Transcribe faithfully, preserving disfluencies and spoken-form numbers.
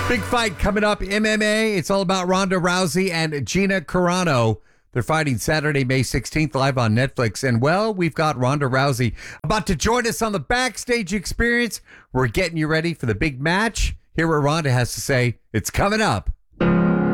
Big fight coming up, M M A. It's all about Ronda Rousey and Gina Carano. They're fighting Saturday, May sixteenth, live on Netflix. And, well, we've got Ronda Rousey about to join us on the Backstage Experience. We're getting you ready for the big match. Hear what Ronda has to say. It's coming up.